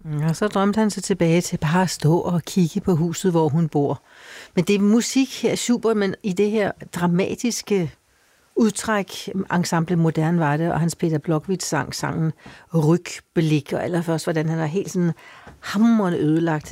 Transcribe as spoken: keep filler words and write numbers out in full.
Og så drømte han sig tilbage til bare at stå og kigge på huset, hvor hun bor. Men det er musik her super, men i det her dramatiske udtræk, ensemble modern var det, og Hans Peter Blågvitz sang sangen Rygblik, og allerførst, hvordan han er helt sådan hamrende ødelagt